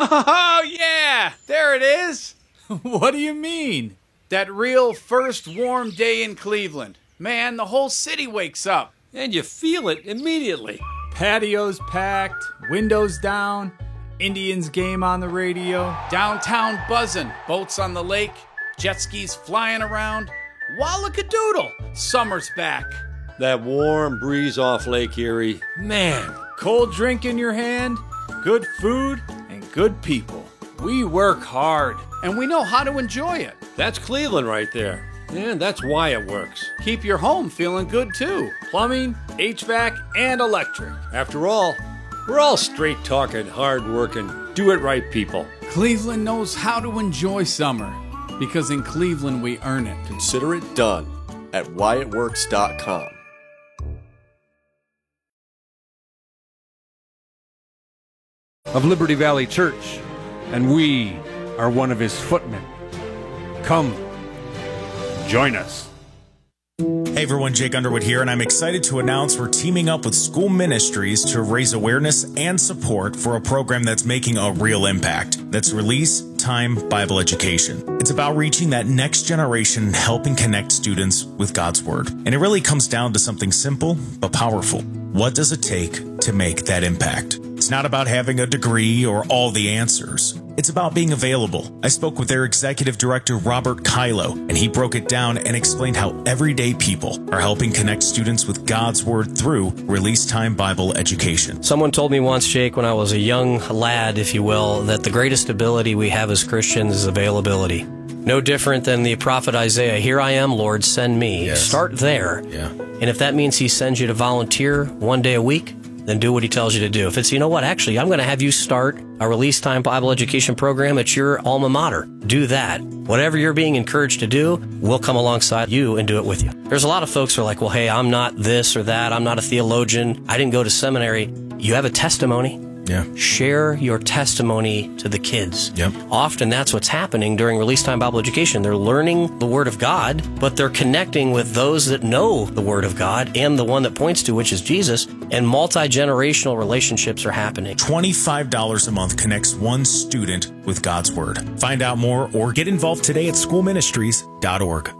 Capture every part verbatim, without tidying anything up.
Oh, yeah, there it is. What do you mean? That real first warm day in Cleveland. Man, the whole city wakes up. And you feel it immediately. Patios packed, windows down, Indians game on the radio. Downtown buzzing, boats on the lake, jet skis flying around. Wallakadoodle, summer's back. That warm breeze off Lake Erie. Man, Cold drink in your hand, good food, and good people. We work hard. And we know how to enjoy it. that's Cleveland right there. And that's why it works. Keep your home feeling good, too. Plumbing, H V A C, and electric. After all, we're all straight-talking, hard-working, do-it-right people. Cleveland knows how to enjoy summer, because in Cleveland we earn it. Consider it done at why it works dot com. Of Liberty Valley Church, and we are one of his footmen. Come, join us. Hey everyone, Jake Underwood here, and I'm excited to announce we're teaming up with School Ministries to raise awareness and support for a program that's making a real impact. That's Release Time Bible Education. It's about reaching that next generation and helping connect students with God's Word. And it really comes down to something simple but powerful. What does it take to make that impact? It's not about having a degree or all the answers. It's about being available. I spoke with their executive director, Robert Kylo, and he broke it down and explained how everyday people are helping connect students with God's Word through Release Time Bible Education. Someone told me once, Jake, when I was a young lad, if you will, that the greatest ability we have as Christians is availability. No different than the prophet Isaiah, here I am, Lord, send me. Yes. Start there. Yeah. And if that means he sends you to volunteer one day a week, then do what he tells you to do. If it's, you know what, actually, I'm going to have you start a Release Time Bible Education program at your alma mater. Do that. Whatever you're being encouraged to do, we'll come alongside you and do it with you. There's a lot of folks who are like, well, hey, I'm not this or that. I'm not a theologian. I didn't go to seminary. You have a testimony. Yeah. Share your testimony to the kids. Yep. Often that's what's happening during Release Time Bible Education. They're learning the Word of God, but they're connecting with those that know the Word of God and the one that points to, which is Jesus, and multi-generational relationships are happening. twenty-five dollars a month connects one student with God's Word. Find out more or get involved today at school ministries dot org.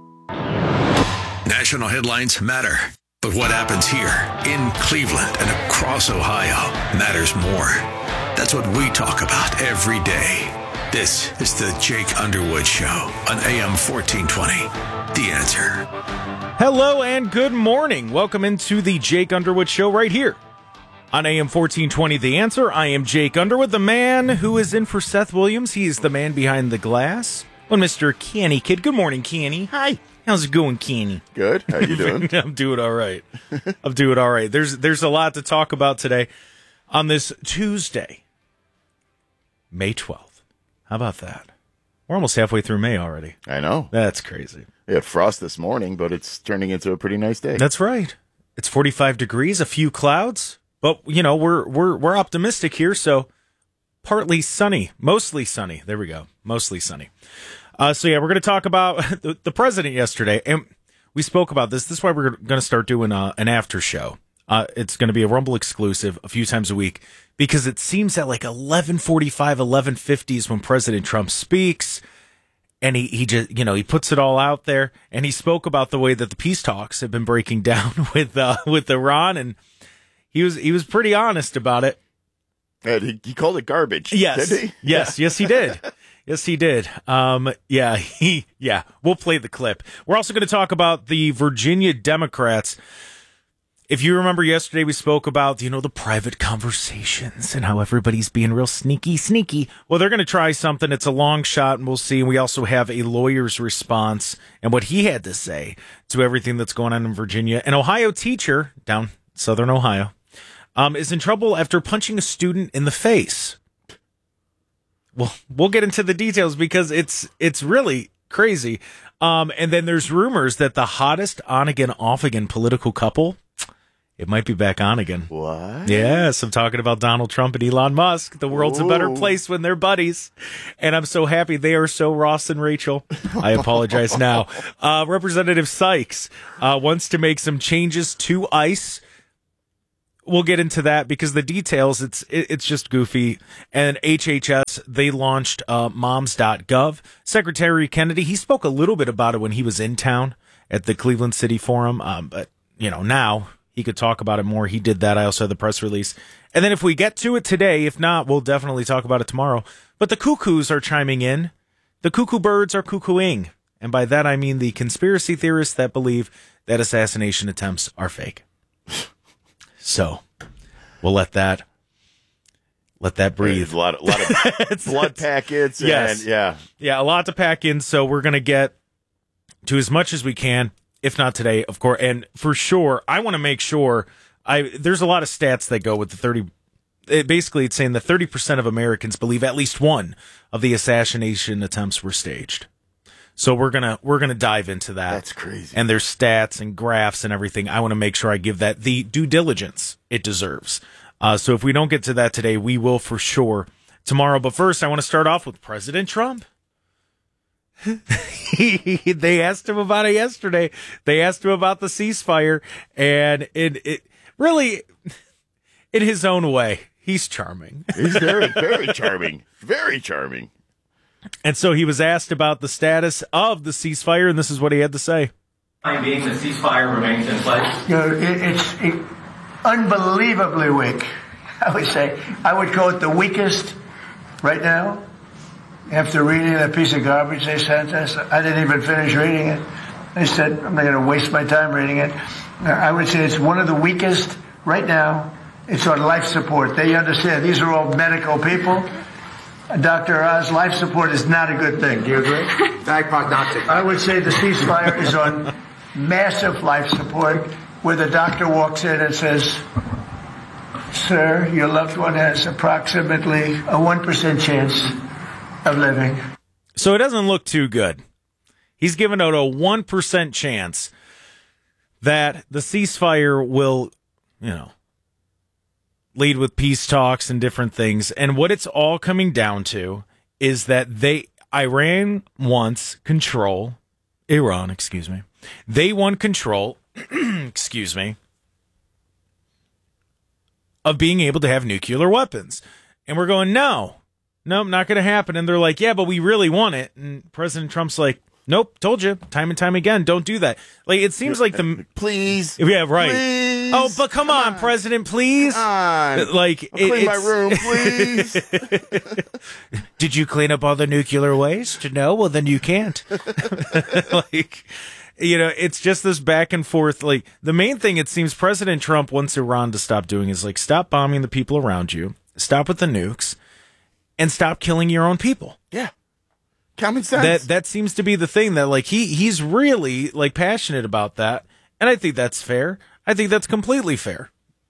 National headlines matter. But what happens here in Cleveland and across Ohio matters more. That's what we talk about every day. This is the Jake Underwood Show on A M fourteen twenty. The Answer. Hello and good morning. Welcome into the Jake Underwood Show right here on A M fourteen twenty. The Answer. I am Jake Underwood, the man who is in for Seth Williams. He is the man behind the glass. Well, Mister Kenny Kid. Good morning, Kenny. Hi. How's it going, Kenny? Good. How you doing? I'm doing all right. I'm doing all right. There's there's a lot to talk about today on this Tuesday, May twelfth. How about that? We're almost halfway through May already. I know. That's crazy. We had frost this morning, but it's turning into a pretty nice day. That's right. It's forty-five degrees, a few clouds, but you know we're we're we're optimistic here. So partly sunny, mostly sunny. There we go, mostly sunny. Uh, so, yeah, we're going to talk about the, the president yesterday, and we spoke about this. This is why we're going to start doing uh, an after show. Uh, it's going to be a Rumble exclusive a few times a week because it seems at like eleven forty-five, eleven fifty is when President Trump speaks, and he, he just, you know, he puts it all out there, and he spoke about the way that the peace talks have been breaking down with uh, with Iran, and he was he was pretty honest about it. And he, he called it garbage. Yes, did he? yes, yes, he did. Yes, he did. Um, yeah, he, yeah, we'll play the clip. We're also going to talk about the Virginia Democrats. If you remember yesterday, we spoke about, you know, the private conversations and how everybody's being real sneaky, sneaky. Well, they're going to try something. It's a long shot, and we'll see. We also have a lawyer's response and what he had to say to everything that's going on in Virginia. An Ohio teacher down southern Ohio um, is in trouble after punching a student in the face. Well, we'll get into the details because it's it's really crazy. Um, and then there's rumors that the hottest on-again, off-again political couple, it might be back on again. What? Yes, I'm talking about Donald Trump and Elon Musk. The world's Ooh. a better place when they're buddies. And I'm so happy they are so Ross and Rachel. I apologize now. Uh, Representative Sykes uh, wants to make some changes to ICE we'll get into that because the details, it's it, it's just goofy. And H H S, they launched uh, moms dot gov. Secretary Kennedy, he spoke a little bit about it when he was in town at the Cleveland City Forum. Um, but, you know, now he could talk about it more. He did that. I also had the press release. And then if we get to it today, if not, we'll definitely talk about it tomorrow. But the cuckoos are chiming in. The cuckoo birds are cuckooing. And by that, I mean the conspiracy theorists that believe that assassination attempts are fake. So we'll let that let that breathe. A lot, a lot of blood packets. And, yes. Yeah. Yeah, a lot to pack in. So we're going to get to as much as we can, if not today, of course. And for sure, I want to make sure I there's a lot of stats that go with the thirty. It, basically, it's saying that thirty percent of Americans believe at least one of the assassination attempts were staged. So we're gonna we're gonna dive into that. That's crazy. And there's stats and graphs and everything. I want to make sure I give that the due diligence it deserves. Uh, so if we don't get to that today, we will for sure tomorrow. But first, I want to start off with President Trump. he, they asked him about it yesterday. They asked him about the ceasefire, and it it really, in his own way, he's charming. He's very very charming, very charming. And so he was asked about the status of the ceasefire, and this is what he had to say. Being the ceasefire remains in place. You know, it, it's it, unbelievably weak. I would say I would call it the weakest right now. After reading that piece of garbage they sent us, I didn't even finish reading it. They said I'm not going to waste my time reading it. I would say it's one of the weakest right now. It's on life support. They understand these are all medical people. Doctor Oz, life support is not a good thing. Do you agree? I prognostic. I would say the ceasefire is on massive life support, where the doctor walks in and says, sir, your loved one has approximately a one percent chance of living. So it doesn't look too good. He's given out a one percent chance that the ceasefire will, you know, lead with peace talks and different things. And what it's all coming down to is that they, Iran wants control, Iran, excuse me. They want control, excuse me, of being able to have nuclear weapons. And we're going, no, no, not going to happen. And they're like, yeah, but we really want it. And President Trump's like, nope, told you time and time again, don't do that. Like, it seems like the please, yeah, right. Please. Oh, but come, come on, on, President, please. Come on. Like, I'll clean my room, please. Did you clean up all the nuclear waste? No, well then you can't. Like, you know, it's just this back and forth. Like, the main thing it seems President Trump wants Iran to stop doing is like stop bombing the people around you, stop with the nukes, and stop killing your own people. Yeah. Common sense. That that seems to be the thing that like he he's really like passionate about that, and I think that's fair. I think that's completely fair.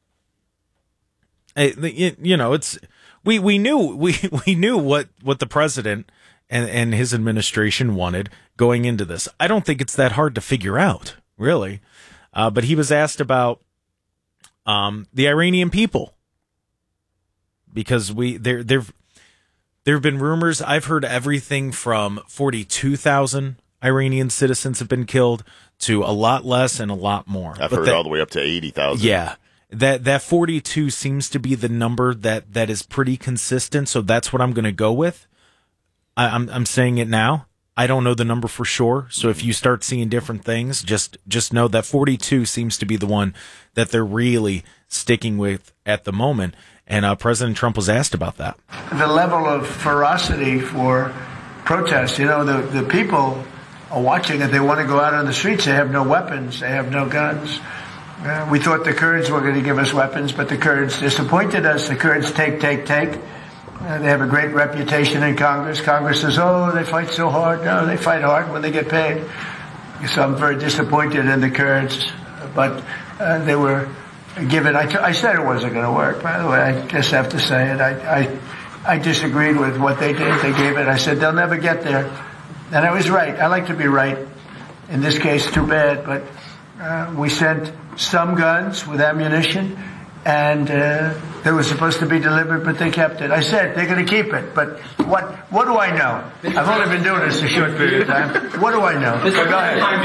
I, you know, it's we, we knew we, we knew what, what the president and, and his administration wanted going into this. I don't think it's that hard to figure out, really. Uh, but he was asked about um, the Iranian people because we there there there have been rumors. I've heard everything from forty-two thousand Iranian citizens have been killed to a lot less and a lot more. I've but heard that, all the way up to eighty thousand. Yeah. That that forty-two seems to be the number that, that is pretty consistent, so that's what I'm going to go with. I, I'm I'm saying it now. I don't know the number for sure, so if you start seeing different things, just just know that forty-two seems to be the one that they're really sticking with at the moment. And uh, President Trump was asked about that. The level of ferocity for protest, you know, the, the people are watching it. They want to go out on the streets. They have no weapons. They have no guns. Uh, we thought the Kurds were going to give us weapons, but the Kurds disappointed us. The Kurds take, take, take. Uh, they have a great reputation in Congress. Congress says, oh, they fight so hard. No, they fight hard when they get paid. So I'm very disappointed in the Kurds. But uh, they were given, I, t- I said it wasn't going to work, by the way. I just have to say it. I, I, I disagreed with what they did. They gave it. I said, they'll never get there. And I was right. I like to be right. In this case, too bad. But uh, we sent some guns with ammunition, and uh, they were supposed to be delivered, but they kept it. I said they're going to keep it, but what What do I know? I've only been doing this a short period of time. What do I know? So go ahead.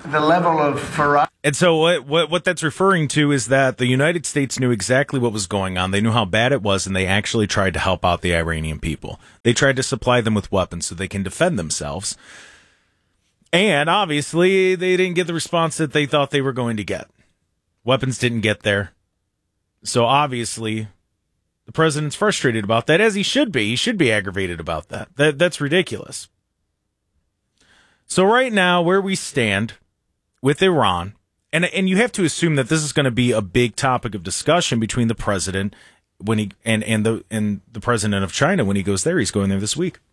the level of ferocity. And so what, what what that's referring to is that the United States knew exactly what was going on. They knew how bad it was, and they actually tried to help out the Iranian people. They tried to supply them with weapons so they can defend themselves. And obviously, they didn't get the response that they thought they were going to get. Weapons didn't get there. So obviously, the president's frustrated about that, as he should be. He should be aggravated about that. That that's ridiculous. So right now, where we stand with Iran, and and you have to assume that this is going to be a big topic of discussion between the president when he and and the and the president of China when he goes there. He's going there this week.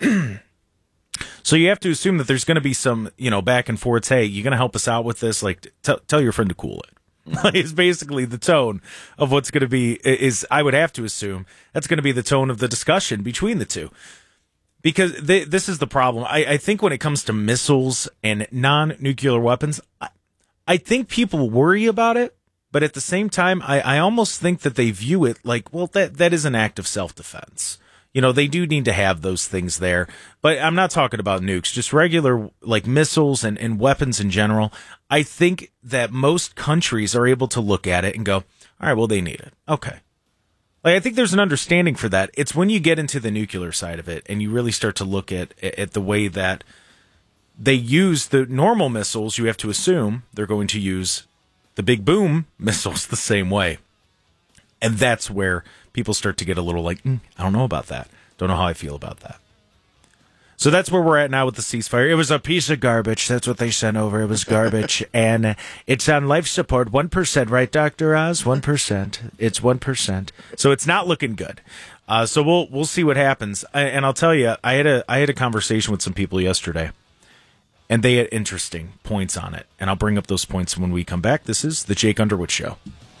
So you have to assume that there's going to be some, you know, back and forth. Hey, you going to help us out with this? Like, t- tell your friend to cool it. Is basically the tone of what's going to be. Is I would have to assume that's going to be the tone of the discussion between the two. Because they, this is the problem. I, I think when it comes to missiles and non-nuclear weapons, I, I think people worry about it, but at the same time, I, I almost think that they view it like, well, that that is an act of self-defense. You know, they do need to have those things there, but I'm not talking about nukes, just regular like missiles and, and weapons in general. I think that most countries are able to look at it and go, all right, well, they need it. Okay. Like, I think there's an understanding for that. It's when you get into the nuclear side of it and you really start to look at at the way that they use the normal missiles, you have to assume they're going to use the big boom missiles the same way. And that's where people start to get a little like, mm, I don't know about that. Don't know how I feel about that. So that's where we're at now with the ceasefire. It was a piece of garbage. That's what they sent over. It was garbage. And it's on life support. one percent, right, Doctor Oz? one percent. It's one percent. So it's not looking good. Uh, so we'll we'll see what happens. I, and I'll tell you, I had a I had a conversation with some people yesterday, and they had interesting points on it. And I'll bring up those points when we come back. This is the Jake Underwood Show.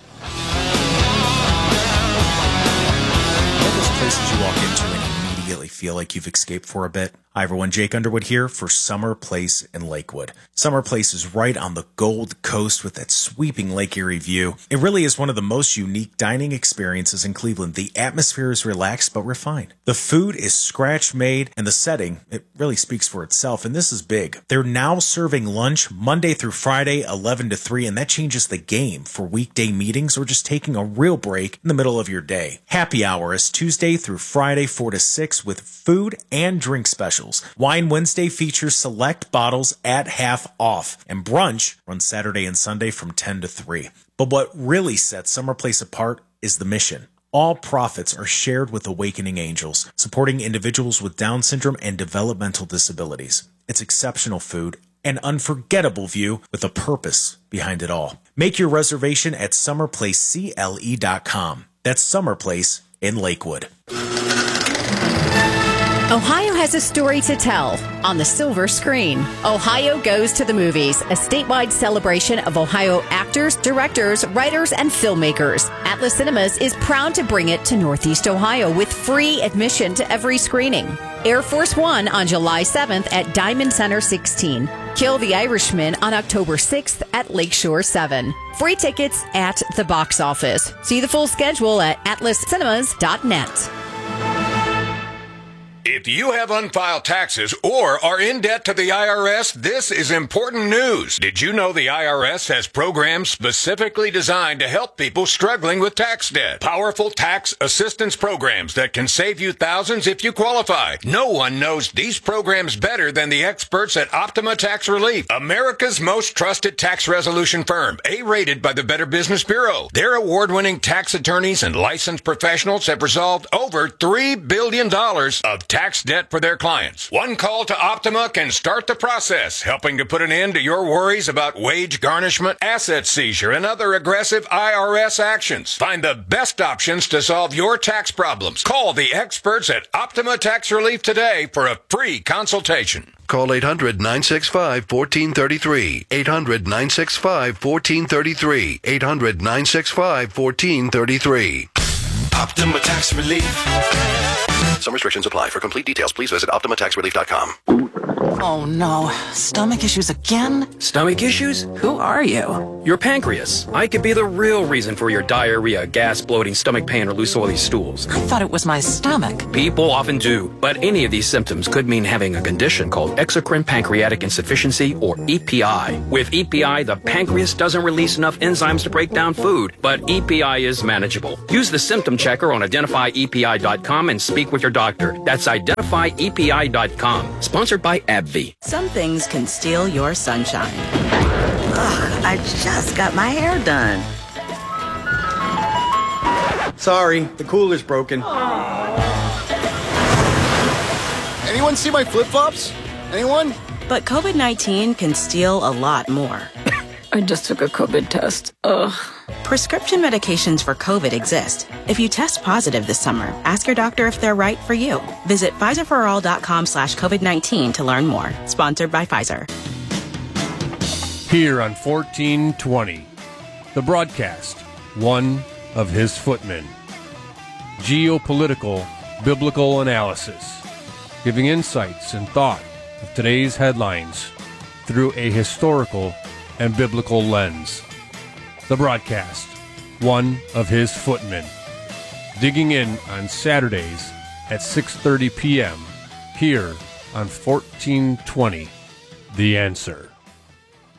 Places you walk into and immediately feel like you've escaped for a bit. Hi everyone, Jake Underwood here for Summer Place in Lakewood. Summer Place is right on the Gold Coast with that sweeping Lake Erie view. It really is one of the most unique dining experiences in Cleveland. The atmosphere is relaxed but refined. The food is scratch-made, and the setting, it really speaks for itself, and this is big. They're now serving lunch Monday through Friday, eleven to three, and that changes the game for weekday meetings or just taking a real break in the middle of your day. Happy hour is Tuesday through Friday, four to six, with food and drink specials. Wine Wednesday features select bottles at half off, and brunch runs Saturday and Sunday from ten to three. But what really sets Summer Place apart is the mission. All profits are shared with Awakening Angels, supporting individuals with Down syndrome and developmental disabilities. It's exceptional food, an unforgettable view with a purpose behind it all. Make your reservation at summer place C L E dot com. That's Summer Place in Lakewood. Ohio has a story to tell on the silver screen. Ohio Goes to the Movies, a statewide celebration of Ohio actors, directors, writers, and filmmakers. Atlas Cinemas is proud to bring it to Northeast Ohio with free admission to every screening. Air Force One on July seventh at Diamond Center sixteen. Kill the Irishman on October sixth at Lakeshore seven. Free tickets at the box office. See the full schedule at atlas cinemas dot net. If you have unfiled taxes or are in debt to the I R S, this is important news. Did you know the I R S has programs specifically designed to help people struggling with tax debt? Powerful tax assistance programs that can save you thousands if you qualify. No one knows these programs better than the experts at Optima Tax Relief, America's most trusted tax resolution firm, A-rated by the Better Business Bureau. Their award-winning tax attorneys and licensed professionals have resolved over three billion dollars of tax debt for their clients. One call to Optima can start the process, helping to put an end to your worries about wage garnishment, asset seizure, and other aggressive I R S actions. Find the best options to solve your tax problems. Call the experts at Optima Tax Relief today for a free consultation. Call eight hundred, nine six five, one four three three. eight hundred, nine six five, one four three three. eight hundred, nine six five, one four three three. Optima Tax Relief. Some restrictions apply. For complete details, please visit Optima Tax Relief dot com. Oh no, stomach issues again? Stomach issues? Who are you? Your pancreas. I could be the real reason for your diarrhea, gas, bloating, stomach pain, or loose oily stools. I thought it was my stomach. People often do, but any of these symptoms could mean having a condition called exocrine pancreatic insufficiency, or E P I. With E P I, the pancreas doesn't release enough enzymes to break down food, but E P I is manageable. Use the symptom checker on identify E P I dot com and speak with your doctor. That's identify E P I dot com. Sponsored by AbbVie. Some things can steal your sunshine. Ugh, I just got my hair done. Sorry, the cooler's broken. Anyone see my flip-flops? Anyone? But COVID nineteen can steal a lot more. I just took a COVID test. Ugh. Prescription medications for COVID exist. If you test positive this summer, ask your doctor if they're right for you. Visit Pfizer for all dot com slash COVID nineteen to learn more. Sponsored by Pfizer. Here on fourteen twenty, the broadcast, one of his footmen. Geopolitical biblical analysis, giving insights and thought of today's headlines through a historical and biblical lens. The broadcast, one of his footmen. Digging in on Saturdays at six thirty p.m. here on fourteen twenty, The Answer.